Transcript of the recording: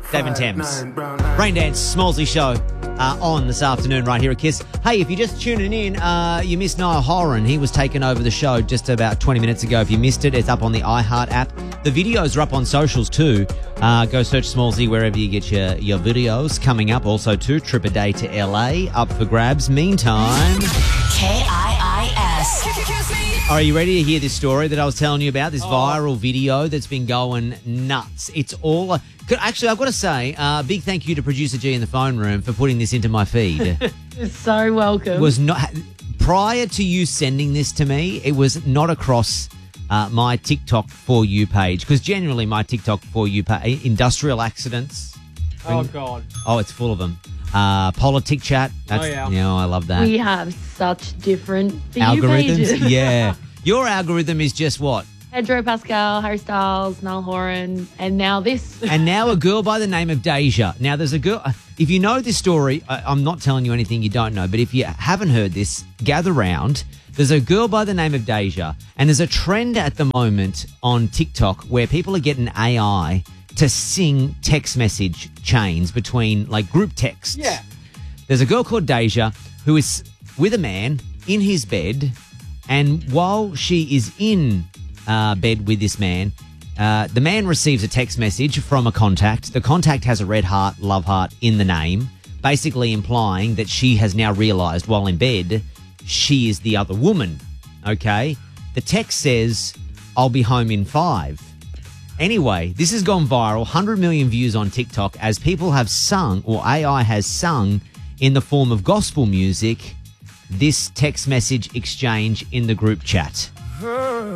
Dave and Thames. Raindance, Smallsy Show on this afternoon right here at KISS. Hey, if you're just tuning in, you missed Niall Horan. He was taking over the show just about 20 minutes ago. If you missed it, it's up on the iHeart app. The videos are up on socials too. Go search Smallsy wherever you get your videos. Coming up also too, trip a day to LA up for grabs. Meantime... KIIS. Are you ready to hear this story that I was telling you about? This viral video that's been going nuts. It's all... Actually, I've got to say, big thank you to producer G in the phone room for putting this into my feed. You're so welcome. Was not prior to you sending this to me, it was not across my TikTok For You page, because generally my TikTok For You page, industrial accidents. Oh, God. Oh, it's full of them. Politic chat. I love that. We have such different algorithms. pages. Yeah. Your algorithm is just what? Pedro Pascal, Harry Styles, Niall Horan, and now this. And now a girl by the name of Deja. Now, there's a girl... If you know this story, I'm not telling you anything you don't know, but if you haven't heard this, gather round. There's a girl by the name of Deja, and there's a trend at the moment on TikTok where people are getting AI to sing text message chains between, like, group texts. Yeah. There's a girl called Deja who is with a man in his bed, and while she is in bed with this man, the man receives a text message from a contact. The contact has a red heart, love heart in the name, basically implying that she has now realised while in bed she is the other woman, okay? The text says, "I'll be home in 5." Anyway, this has gone viral, 100 million views on TikTok as people have sung, or AI has sung, in the form of gospel music, this text message exchange in the group chat.